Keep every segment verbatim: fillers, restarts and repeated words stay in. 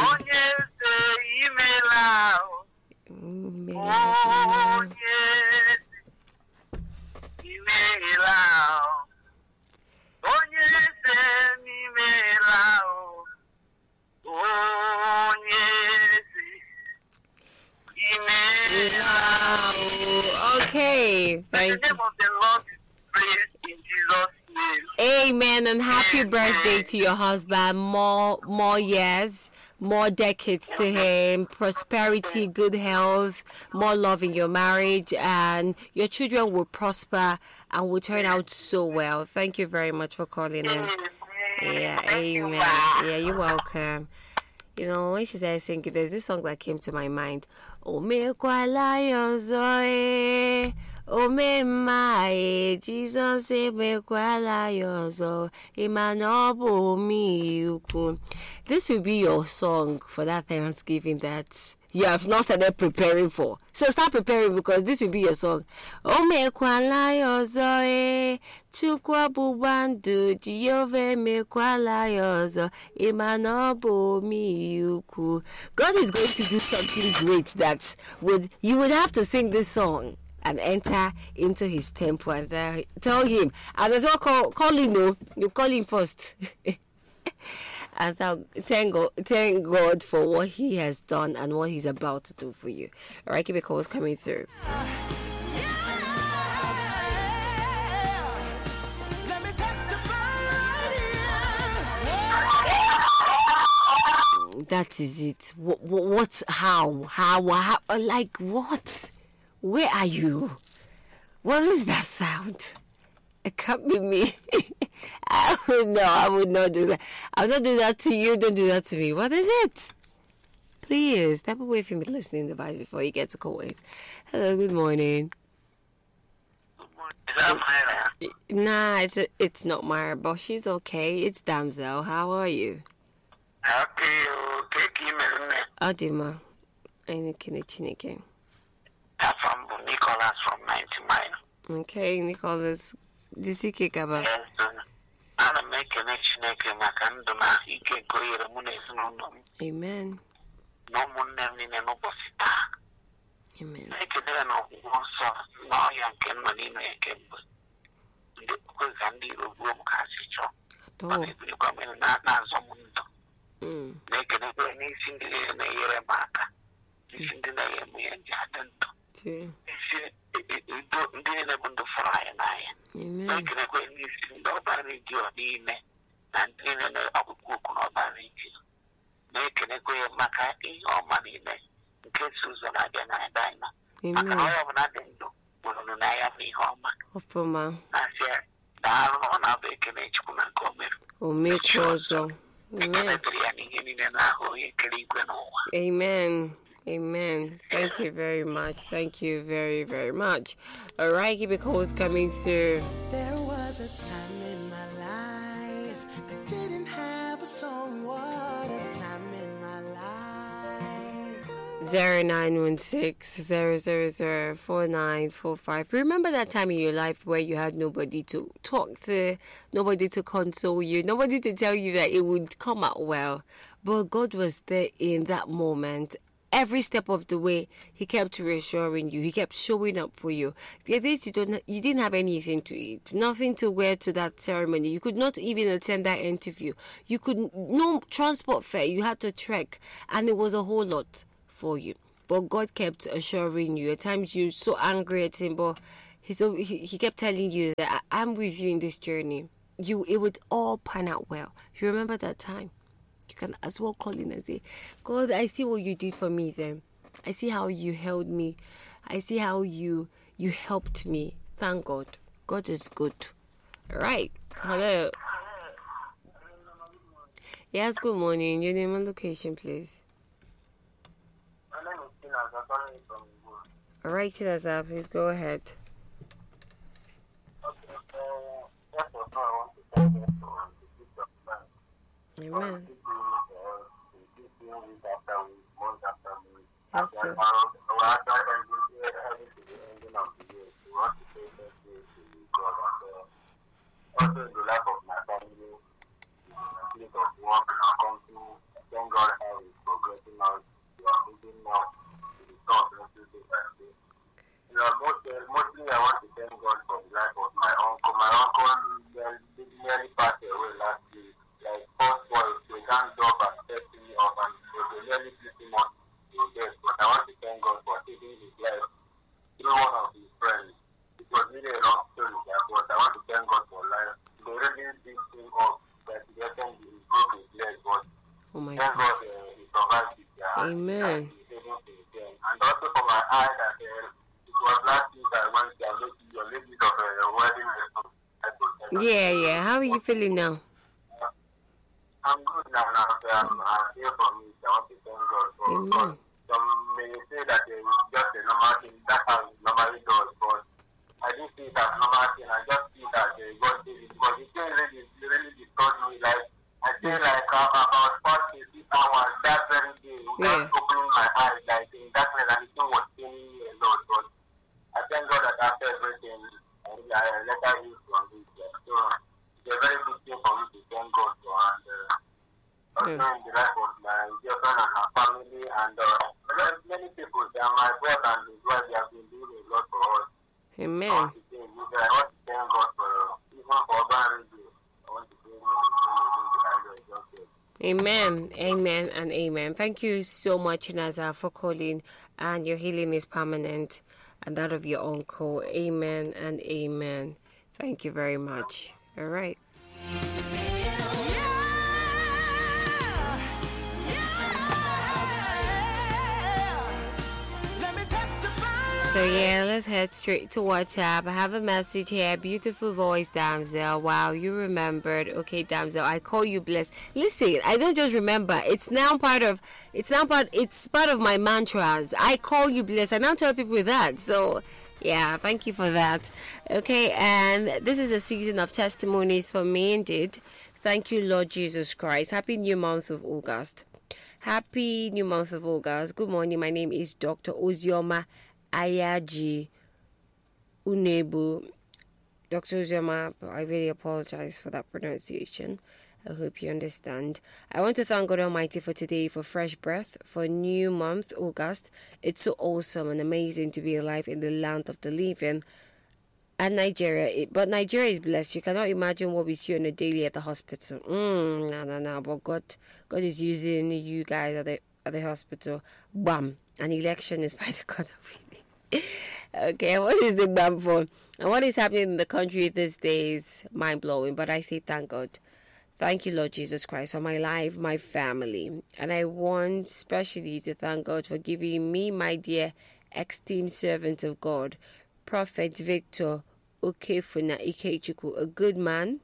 Okay, thank you. Amen, and happy birthday to your husband. More, more years, more decades to him. Prosperity, good health, more love in your marriage, and your children will prosper and will turn out so well. Thank you very much for calling in. Yeah, amen. Yeah, you're welcome. You know, when she said singing, there's this song that came to my mind. O me kwala zoe, o me mai, Jesus e me kwala yozo, imanobu mi ukun. This will be your song for that Thanksgiving that you have not started preparing for. So start preparing, because this will be your song. O me kwala yozo, chukwa bubandu, Jehovah me kwala yozo, imanobu mi uku. God is going to do something great that would you would have to sing this song and enter into his temple and uh, tell him. And as well, call, call him, no, you call him first. And thank God, thank God for what he has done and what he's about to do for you. All right, keep your calls coming through. That is it. What, what, how, how, how, like what? Where are you? What is that sound? It can't be me. I would no, I would not do that. I would not do that to you. Don't do that to me. What is it? Please step away from me listening device before you get to call it. Hello, good morning. Good morning. Is that Myra? Nah, it's a, it's not Myra, but she's okay. It's Damsel. How are you? Okay, okay, Kimberly. Adima. I'm Chineke. I'm from Nicholas from ninety mile. Okay, Nicholas. This is Kikaba. Yes, I'm making a Chineke Makandoma. He can go here. Amen. No one name in an opposite. Amen. Make it then of one soft. No, young can money make it. Because I'm the room castle. If you come in and not someone. Make it anything in a year back. This in the name of Jadon. Don't do it to fry and I. Amen. Make it a great news. Nobody do a name and in an upper cook or barring. Make it a great macaroni or money in case Susan again I dine. Amen. I have nothing to do. Well, I have me home. Ofuma. I said, I don't know bacon age come and come in. O me chozo. Amen. Amen. Amen. Thank you very much. Thank you very, very much. All right, keep your calls coming through. There was a time in my life I didn't have a song. What a time in my life. Zero nine one six zero zero zero four nine four five. Remember that time in your life where you had nobody to talk to, nobody to console you, nobody to tell you that it would come out well, but God was there in that moment. Every step of the way, He kept reassuring you. He kept showing up for you. The other day, you don't, you didn't have anything to eat, nothing to wear to that ceremony. You could not even attend that interview. You could no transport fare. You had to trek, and it was a whole lot for you. But God kept assuring you. At times, you're so angry at Him, but He so He, he kept telling you that I'm with you in this journey. You, it would all pan out well. You remember that time? You can as well call in and say, God, I see what you did for me then. I see how you held me. I see how you you helped me. Thank God. God is good. All right. Hello. Yes, good morning. Your name and location, please. My name is Tina. I'm calling from Igbo. All right, Chilaza, please go ahead. Okay. Uh, first of all, I want to thank you for the gift of life. Amen. Yes, sir. Also, in the life of my family, in the place of work, I come to thank God life is progressing now. We are moving now to the top every day by day. You know, most, uh, mostly I want to thank God for the life of my uncle. My uncle nearly, nearly passed away last week. Like, first boys, they can't job and setting me up, and they nearly beat him up to death. But I want to thank God for saving his life through one of his friends. It was really a long story, but I want to thank God for life. They really beat him up, that he broke his leg, but Oh my thank God. God uh, he survived it. Uh, Amen. And also for my eye, that uh, it was last week I went to a lady, a lady of a wedding. Yeah, yeah. How are you feeling now? I'm good now. Now I'm, I'm here for me. I want to thank God for Amen. God. Some may say that uh, it's just a normal thing. That's how it normally does. But I didn't see it as normal thing. I just see that uh, God did it. Because it really, really disturbed me. Like, I feel like uh, about past six hours that very day, Yeah. without opening my eyes, like in darkness, and the thing was paining me a lot. But I thank God that after everything, I, I let her heal from it. Yeah. So it's a very big thing for me to thank God for. And uh, also Yeah. in the life of my girlfriend and her family, and uh, many people, they are my brother and his wife, they have been doing a lot for us. I Amen. want to thank you. I want to thank God for even for Urban Radio. I want to thank you. Amen, amen, and amen. Thank you so much, Naza, for calling. And your healing is permanent, and that of your uncle. Amen and amen. Thank you very much. All right. So yeah, let's head straight to WhatsApp. I have a message here. Beautiful voice, Damsel. Wow, you remembered. Okay, Damsel, I call you blessed. Listen, I don't just remember. It's now part of. It's now part. It's part of my mantras. I call you blessed. I now tell people that. So yeah, thank you for that. Okay, and this is a season of testimonies for me indeed. Thank you, Lord Jesus Christ. Happy new month of August. Happy new month of August. Good morning. My name is Doctor Ozioma Ayaji Unebu. Doctor Ozioma, I really apologize for that pronunciation. I hope you understand. I want to thank God Almighty for today, for fresh breath, for a new month, August. It's so awesome and amazing to be alive in the land of the living. And Nigeria, it, but Nigeria is blessed. You cannot imagine what we see on a daily at the hospital. Mm, no, no, no. But God, God is using you guys at the at the hospital. Bam! An election is by the God of it. Okay, what is the bam for? And what is happening in the country these days? Mind blowing. But I say thank God. Thank you, Lord Jesus Christ, for my life, my family. And I want especially to thank God for giving me, my dear esteemed servant of God, Prophet Victor Okefuna Ikechukwu, a good man.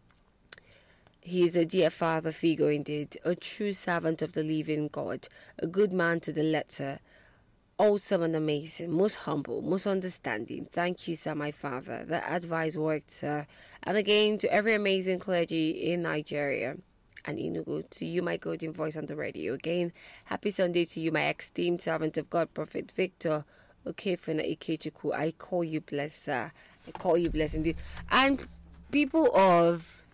He is a dear father figure indeed, a true servant of the living God, a good man to the letter, awesome and amazing, most humble, most understanding. Thank you, sir, my father. That advice worked, sir. And again, to every amazing clergy in Nigeria and Enugu, to you, my golden voice on the radio. Again, happy Sunday to you, my esteemed servant of God, Prophet Victor Okefuna Ikechukwu. I call you blessed, sir. I call you blessed indeed. And people of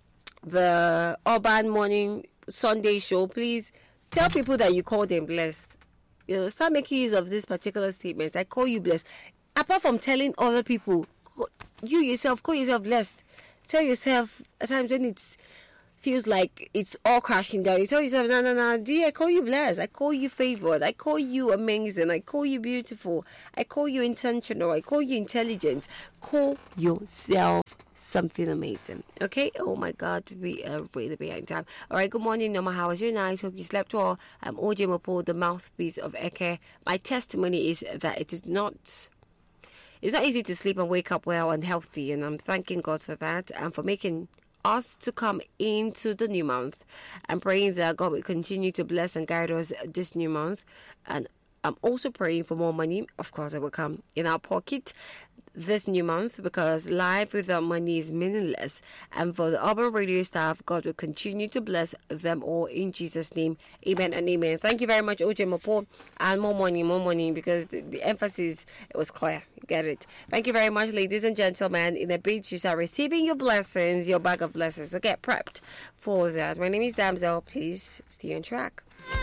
the Urban Morning Sunday show, please tell people that you call them blessed. You know, start making use of this particular statement. I call you blessed. Apart from telling other people, you yourself call yourself blessed. Tell yourself at times when it's feels like it's all crashing down, you tell yourself, no, no, no, dear, I call you blessed. I call you favored. I call you amazing. I call you beautiful. I call you intentional. I call you intelligent. Call yourself something amazing. Okay? Oh my God, we are really behind time. All right, good morning, Norma. How was your night? Hope you slept well. I'm O J Mopo, the mouthpiece of Eke. My testimony is that it is not it's not easy to sleep and wake up well and healthy, and I'm thanking God for that and for making us to come into the new month. I'm praying that God will continue to bless and guide us this new month, and I'm also praying for more money. Of course, it will come in our pocket this new month, because life without money is meaningless. And for the Urban Radio staff, God will continue to bless them all in Jesus' name. Amen and amen. Thank you very much, O J Mopo. And more money, more money, because the, the emphasis, it was clear. Get it. Thank you very much, ladies and gentlemen. In a bit, you start receiving your blessings, your bag of blessings. So get prepped for that. My name is Damsel. Please stay on track.